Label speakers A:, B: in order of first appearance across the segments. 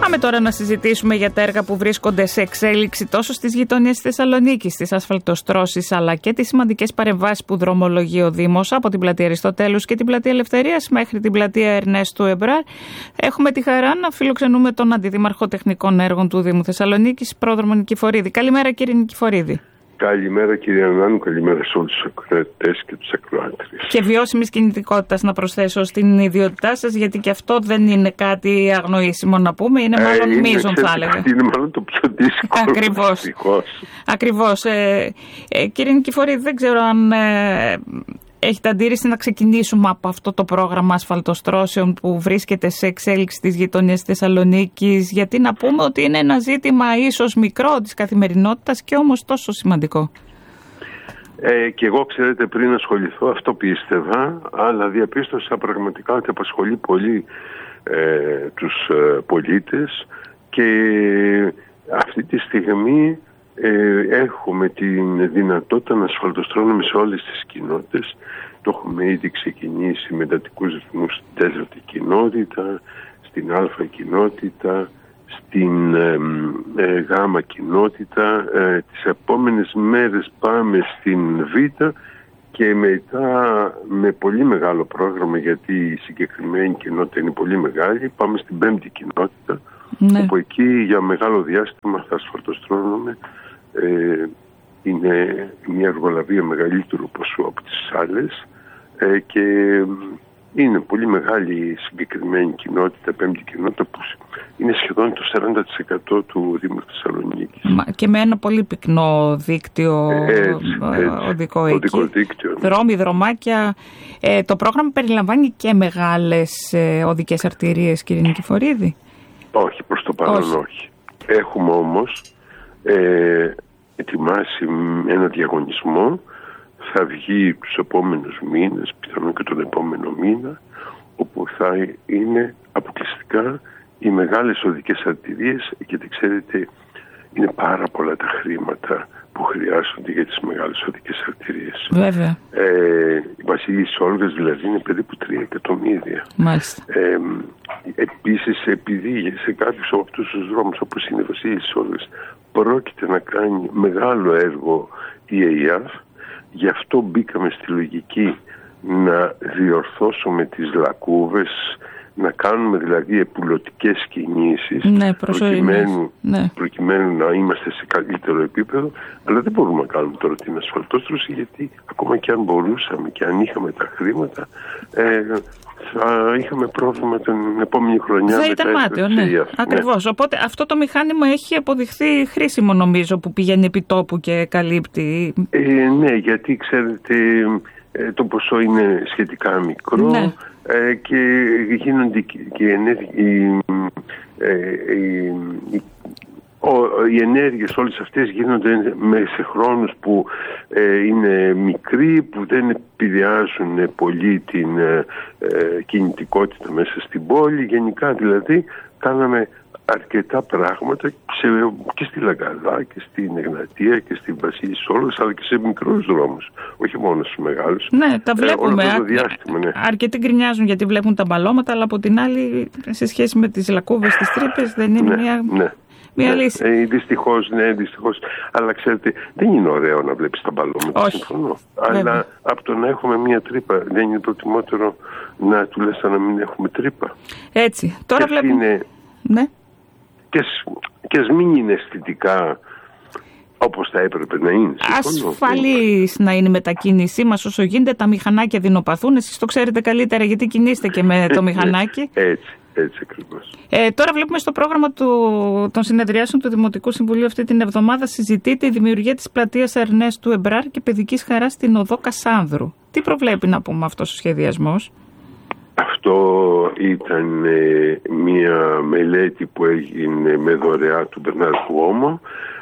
A: Πάμε τώρα να συζητήσουμε για τα έργα που βρίσκονται σε εξέλιξη τόσο στις γειτονιές της Θεσσαλονίκης, στις ασφαλτοστρώσεις, αλλά και τις σημαντικές παρεμβάσεις που δρομολογεί ο Δήμος από την πλατεία Αριστοτέλους και την πλατεία Ελευθερίας μέχρι την πλατεία Ερνέστου Εμπράρ. Έχουμε τη χαρά να φιλοξενούμε τον Αντιδήμαρχο Τεχνικών Έργων του Δήμου Θεσσαλονίκης, πρόδρομο Νικηφορίδη. Καλημέρα, κύριε Νικηφορίδη.
B: Καλημέρα, κύριε Ανάνου, καλημέρα σε όλους τους ακροατές και τους ακροάτριες.
A: Και βιώσιμης κινητικότητας, να προσθέσω, στην ιδιότητά σας, γιατί και αυτό δεν είναι κάτι αγνοήσιμο να πούμε, είναι μάλλον μείζον, θα έλεγα.
B: Είναι μάλλον το πιο δύσκολο.
A: Ακριβώς. Κύριε Νικηφορίδη, δεν ξέρω αν έχετε αντίρρηση να ξεκινήσουμε από αυτό το πρόγραμμα ασφαλτοστρώσεων που βρίσκεται σε εξέλιξη στις γειτονιές της Θεσσαλονίκης, γιατί να πούμε ότι είναι ένα ζήτημα ίσως μικρό της καθημερινότητας και όμως τόσο σημαντικό.
B: Και εγώ, ξέρετε, πριν ασχοληθώ αυτό πίστευα, αλλά διαπίστωσα πραγματικά ότι απασχολεί πολύ τους πολίτες και αυτή τη στιγμή έχουμε την δυνατότητα να ασφαλτοστρώνουμε σε όλες τις κοινότητες. Το έχουμε ήδη ξεκινήσει με εντατικούς ρυθμούς στην τέταρτη κοινότητα, στην Α κοινότητα, στην Γ κοινότητα. Τις επόμενες μέρες πάμε στην Β και μετά με πολύ μεγάλο πρόγραμμα, γιατί η συγκεκριμένη κοινότητα είναι πολύ μεγάλη, πάμε στην 5η κοινότητα, όπου εκεί για μεγάλο διάστημα θα ασφαλτοστρώνουμε. Είναι μια εργολαβία μεγαλύτερου ποσού από τις άλλες και είναι πολύ μεγάλη η συγκεκριμένη κοινότητα, πέμπτη κοινότητα, που είναι σχεδόν το 40% του Δήμου Θεσσαλονίκης. Και
A: με ένα πολύ πυκνό δίκτυο οδικό εκεί. Δρόμοι, δρομάκια. Το πρόγραμμα περιλαμβάνει και μεγάλες οδικές αρτηρίες, κύριε Νικηφορίδη?
B: Όχι, προς το παρόν όχι. Έχουμε όμως ετοιμάσει ένα διαγωνισμό, θα βγει τους επόμενους μήνες, πιθανόν και τον επόμενο μήνα, όπου θα είναι αποκλειστικά οι μεγάλες οδικές αρτηρίες, γιατί ξέρετε είναι πάρα πολλά τα χρήματα που χρειάζονται για τις μεγάλες οδικές αρτηρίες.
A: Βέβαια.
B: Η Βασίλισσα Όλγας δηλαδή είναι περίπου 3 εκατομμύρια.
A: Μάλιστα.
B: Επίσης, επειδή σε κάποιους από αυτούς τους δρόμους, όπως είναι η Βασίλισσα Όλγας, πρόκειται να κάνει μεγάλο έργο η ΕΙΑΦ, γι' αυτό μπήκαμε στη λογική να διορθώσουμε τις λακκούβες, να κάνουμε δηλαδή επουλωτικές κινήσεις, προκειμένου να είμαστε σε καλύτερο επίπεδο, αλλά δεν μπορούμε να κάνουμε τώρα την ασφαλτόστρωση, γιατί ακόμα και αν μπορούσαμε και αν είχαμε τα χρήματα, θα είχαμε πρόβλημα την επόμενη χρονιά.
A: Θα ήταν μάταιο, ναι. Ακριβώς. Οπότε αυτό το μηχάνημα έχει αποδειχθεί χρήσιμο, νομίζω, που πηγαίνει επί τόπου και καλύπτει.
B: Ναι, γιατί ξέρετε το ποσό είναι σχετικά μικρό, ναι, και γίνονται και οι ενέργειες όλες αυτές γίνονται σε χρόνους που είναι μικροί, που δεν επηρεάζουν πολύ την κινητικότητα μέσα στην πόλη. Γενικά δηλαδή κάναμε αρκετά πράγματα και στη Λαγκαδά και στην Εγνατία και στην Βασίλισσα Όλγας, αλλά και σε μικρούς δρόμους, όχι μόνο στους μεγάλους.
A: Ναι, τα βλέπουμε.
B: Όλο το διάστημα, ναι.
A: Αρκετοί γκρινιάζουν γιατί βλέπουν τα μπαλώματα, αλλά από την άλλη, σε σχέση με τις λακκούβες, τις τρύπες, δεν είναι μια λύση.
B: Δυστυχώς, ναι, δυστυχώς. Αλλά ξέρετε, δεν είναι ωραίο να βλέπεις τα μπαλώματα. Συμφωνώ. Αλλά από το να έχουμε μια τρύπα, δεν είναι προτιμότερο να τουλάχιστον να μην έχουμε τρύπα?
A: Έτσι. Τώρα βλέπουμε. Ναι.
B: Και ας μην είναι αισθητικά όπως θα έπρεπε να είναι.
A: Ασφαλής να είναι η μετακίνησή μας όσο γίνεται. Τα μηχανάκια δεινοπαθούν. Εσείς το ξέρετε καλύτερα, γιατί κινείστε και με το μηχανάκι.
B: Έτσι ακριβώς.
A: Τώρα βλέπουμε στο πρόγραμμα των συνεδριάσεων του Δημοτικού Συμβουλίου αυτή την εβδομάδα συζητείται η δημιουργία της πλατείας Ερνέστου Εμπράρ και παιδικής χαράς στην οδό Κασάνδρου. Τι προβλέπει να πούμε αυτός ο σχεδιασμός?
B: Αυτό ήταν μια μελέτη που έγινε με δωρεά του Μπερνάρ Κουόμο.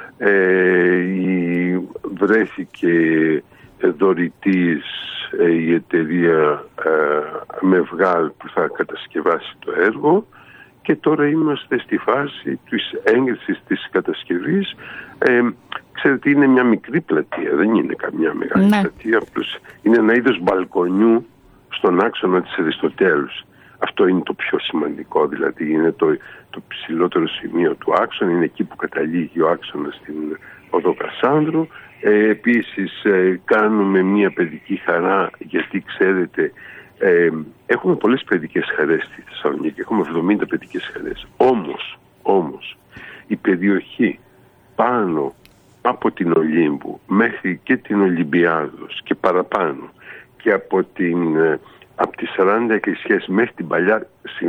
B: Βρέθηκε δωρητής η εταιρεία Μευγάλ που θα κατασκευάσει το έργο και τώρα είμαστε στη φάση της έγκρισης της κατασκευής. Ξέρετε, είναι μια μικρή πλατεία, δεν είναι καμιά μεγάλη πλατεία, απλώς είναι ένα είδος μπαλκονιού στον άξονα της Αριστοτέλους. Αυτό είναι το πιο σημαντικό, δηλαδή είναι το ψηλότερο σημείο του άξονα, είναι εκεί που καταλήγει ο άξονας στην Οδό Κασάνδρου. Επίσης κάνουμε μια παιδική χαρά, γιατί ξέρετε έχουμε πολλές παιδικές χαρές στη Θεσσαλονίκη, έχουμε 70 παιδικές χαρές. Όμως η περιοχή πάνω από την Ολύμπου μέχρι και την Ολυμπιάδος και παραπάνω και από τις 40 εκκλησίες μέχρι την παλιά,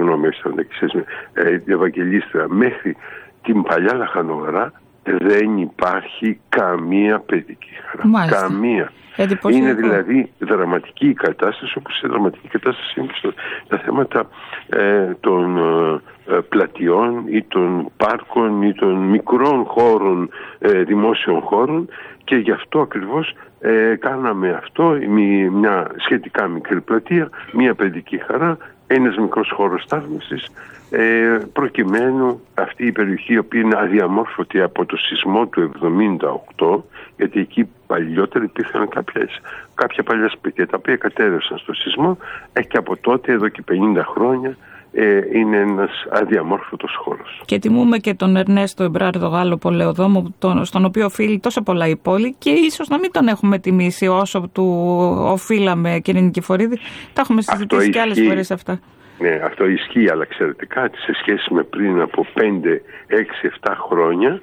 B: Ευαγγελίστρια μέχρι την παλιά Λαχανογρά, δεν υπάρχει καμία παιδική χαρά.
A: Μάλιστα.
B: Καμία. Είναι δηλαδή δραματική η κατάσταση, όπως σε δραματική κατάσταση είναι και τα θέματα των πλατιών ή των πάρκων ή των μικρών χώρων, δημόσιων χώρων, και γι' αυτό ακριβώς κάναμε αυτό, μια σχετικά μικρή πλατεία, μια παιδική χαρά, ένας μικρός χώρος στάθμευσης, προκειμένου αυτή η περιοχή, η οποία είναι αδιαμόρφωτη από το σεισμό του 1978, γιατί εκεί παλιότερα υπήρχαν κάποια παλιά σπίτια τα οποία κατέρευσαν στο σεισμό, και από τότε, εδώ και 50 χρόνια, είναι ένας αδιαμόρφωτος χώρος.
A: Και τιμούμε και τον Ερνέστο Εμπράρδο Γάλλο Πολεοδόμο, στον οποίο οφείλει τόσο πολλά η πόλη, και ίσως να μην τον έχουμε τιμήσει όσο του οφείλαμε, κύριε Νικηφορίδη. Τα έχουμε συζητήσει και άλλες φορές αυτά.
B: Ναι, αυτό ισχύει, αλλά ξέρετε κάτι, σε σχέση με πριν από 5, 6, 7 χρόνια,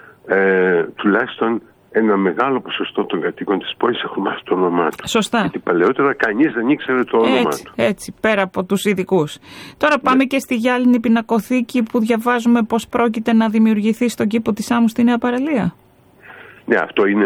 B: τουλάχιστον ένα μεγάλο ποσοστό των κατοίκων της πόλης έχουν μάθει το όνομά του.
A: Σωστά.
B: Γιατί παλαιότερα κανείς δεν ήξερε το όνομά του.
A: Έτσι, πέρα από τους ειδικούς. Τώρα πάμε και στη Γυάλινη πινακοθήκη, που διαβάζουμε πως πρόκειται να δημιουργηθεί στον κήπο της Άμμου στη Νέα Παραλία. Ναι,
B: αυτό είναι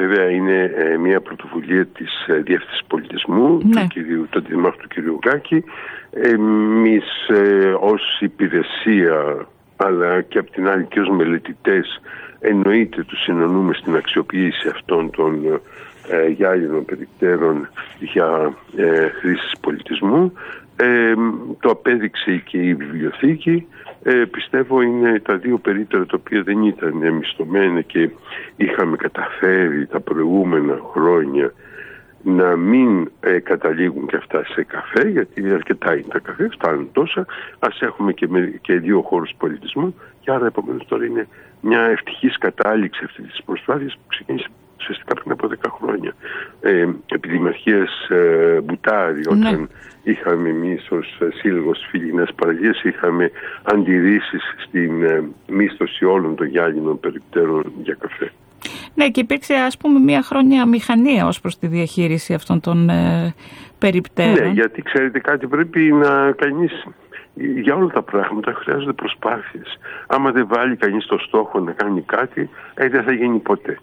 B: μια πρωτοβουλία της Διεύθυνσης Πολιτισμού, του Δημάρχου του κ. Γκάκη. Εμείς ως υπηρεσία, αλλά και απ' την άλλη και ως μελετητές, εννοείται τους συνονούμε στην αξιοποίηση αυτών των γυάλινων περικτέρων για χρήσεις πολιτισμού. Το απέδειξε και η βιβλιοθήκη. Πιστεύω είναι τα δύο περίπτερα τα οποία δεν ήταν μισθωμένα και είχαμε καταφέρει τα προηγούμενα χρόνια να μην καταλήγουν και αυτά σε καφέ, γιατί αρκετά είναι τα καφέ, φτάνουν τόσα. Ας έχουμε και δύο χώρους πολιτισμού, και άρα επομένως τώρα είναι μια ευτυχής κατάληξη αυτή της προσπάθειας που ξεκίνησε ουσιαστικά πριν από 10 χρόνια. Επί Δημαρχίας Μπουτάρη, όταν είχαμε εμείς ως Σύλλογος Φίλοι Νέας Παραλίας, είχαμε αντιρρήσεις στην μίσθωση όλων των γυάλινων περιπτέρων για καφέ.
A: Ναι, και υπήρξε μια χρόνια μηχανία ως προς τη διαχείριση αυτών των περιπτέρων.
B: Ναι, γιατί ξέρετε κάτι, πρέπει να κανείς, για όλα τα πράγματα χρειάζονται προσπάθειες. Άμα δεν βάλει κανείς το στόχο να κάνει κάτι, δεν θα γίνει ποτέ.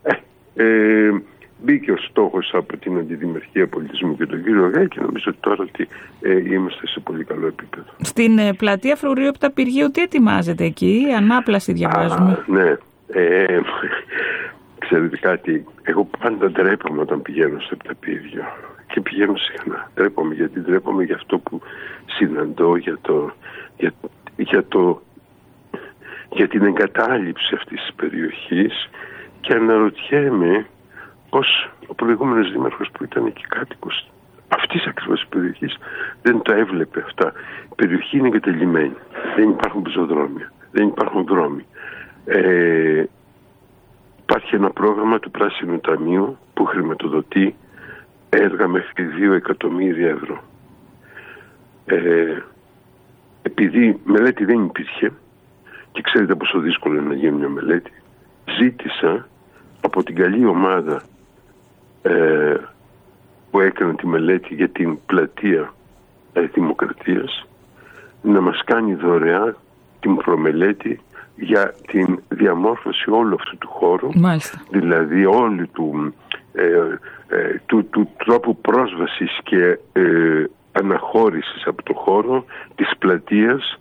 B: Μπήκε ο στόχος από την Αντιδημαρχία Πολιτισμού και τον κύριο Γάκη, και νομίζω τώρα ότι είμαστε σε πολύ καλό επίπεδο.
A: Στην πλατεία Φρουρίου Πταπηργίου τι ετοιμάζεται εκεί, ανάπλαση διαβάζουμε?
B: Ναι. Ξέρετε κάτι, εγώ πάντα ντρέπομαι όταν πηγαίνω στο Πταπήριο, και πηγαίνω συχνά. Ντρέπομαι για αυτό που συναντώ, για την εγκατάλειψη αυτής της περιοχής, και αναρωτιέμαι πως ο προηγούμενος δήμαρχος, που ήταν και κάτοικος αυτής ακριβώς της περιοχής, δεν το έβλεπε αυτά. Η περιοχή είναι εγκαταλειμμένη, δεν υπάρχουν πεζοδρόμια, δεν υπάρχουν δρόμοι. Υπάρχει ένα πρόγραμμα του Πράσινου Ταμείου που χρηματοδοτεί έργα μέχρι 2 εκατομμύρια ευρώ. Επειδή μελέτη δεν υπήρχε, και ξέρετε πόσο δύσκολο είναι να γίνει μια μελέτη, ζήτησα από την καλή ομάδα που έκανε τη μελέτη για την πλατεία Δημοκρατίας να μας κάνει δωρεά την προμελέτη για την διαμόρφωση όλου αυτού του χώρου.
A: Μάλιστα. Δηλαδή
B: όλου του τρόπου πρόσβασης και αναχώρησης από το χώρο της πλατείας.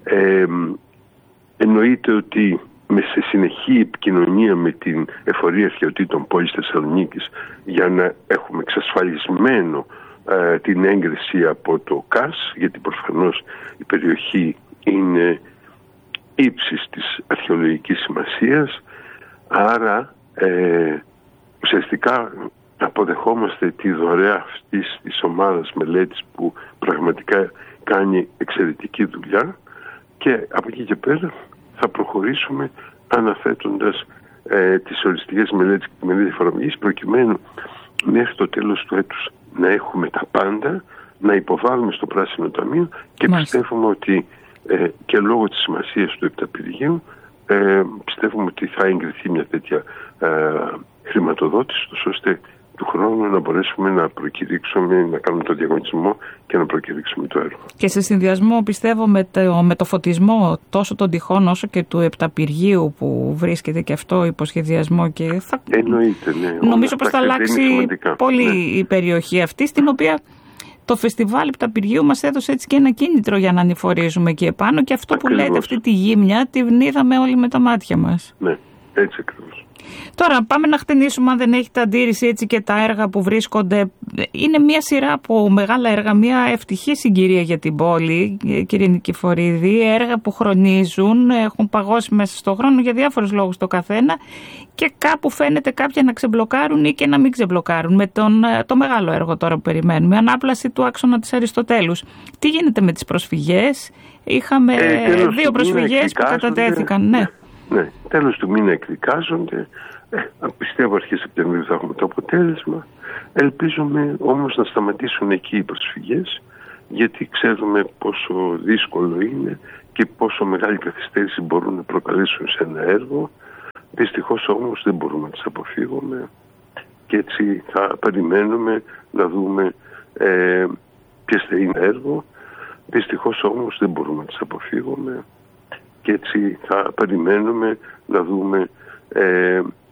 B: Εννοείται ότι σε συνεχή επικοινωνία με την Εφορία Αρχαιοτήτων Πόλης Θεσσαλονίκης, για να έχουμε εξασφαλισμένο την έγκριση από το ΚΑΣ, γιατί προφανώς η περιοχή είναι ύψης της αρχαιολογικής σημασίας, άρα ουσιαστικά αποδεχόμαστε τη δωρεά αυτής της ομάδας μελέτης που πραγματικά κάνει εξαιρετική δουλειά, και από εκεί και πέρα θα προχωρήσουμε αναθέτοντας τις οριστικές μελέτες και τη μελέτη εφαρμογής, προκειμένου μέχρι το τέλος του έτους να έχουμε τα πάντα, να υποβάλουμε στο Πράσινο Ταμείο, και πιστεύουμε ότι και λόγω της σημασίας του επταπηργίου πιστεύουμε ότι θα εγκριθεί μια τέτοια χρηματοδότηση, ώστε του χρόνου να μπορέσουμε να προκηρύξουμε, να κάνουμε το διαγωνισμό και να προκηρύξουμε το έργο. Και
A: σε συνδυασμό, πιστεύω, με το φωτισμό τόσο των τυχών όσο και του επταπηργείου που βρίσκεται και αυτό υποσχεδιασμό, και θα...
B: Εννοείται, ναι.
A: Νομίζω πως θα αλλάξει πολύ η περιοχή αυτή, στην οποία το φεστιβάλ επταπηργείου μας έδωσε έτσι και ένα κίνητρο για να ανηφορίζουμε εκεί επάνω, και αυτό που λέτε, αυτή τη γύμνια την είδαμε όλοι με τα μάτια μας.
B: Ναι, έτσι ακριβώς.
A: Τώρα πάμε να χτενίσουμε, αν δεν έχετε αντίρρηση, έτσι και τα έργα που βρίσκονται. Είναι μια σειρά από μεγάλα έργα, μια ευτυχή συγκυρία για την πόλη, κύριε Νικηφορίδη. Έργα που χρονίζουν, έχουν παγώσει μέσα στον χρόνο για διάφορους λόγους το καθένα, και κάπου φαίνεται κάποια να ξεμπλοκάρουν ή και να μην ξεμπλοκάρουν. Με το μεγάλο έργο τώρα που περιμένουμε, ανάπλαση του άξονα της Αριστοτέλους. Τι γίνεται με τις προσφυγές? Είχαμε 2 προσφυγές που κατατέθηκαν.
B: Ναι, τέλος του μήνα εκδικάζονται. Πιστεύω αρχές Σεπτεμβρίου θα έχουμε το αποτέλεσμα. Ελπίζουμε όμως να σταματήσουν εκεί οι προσφυγές, γιατί ξέρουμε πόσο δύσκολο είναι και πόσο μεγάλη καθυστέρηση μπορούν να προκαλέσουν σε ένα έργο. Δυστυχώς όμως δεν μπορούμε να τις αποφύγουμε, και έτσι θα περιμένουμε να δούμε ποιες θα είναι έργο. Δυστυχώς όμως δεν μπορούμε να τις αποφύγουμε, και έτσι θα περιμένουμε να δούμε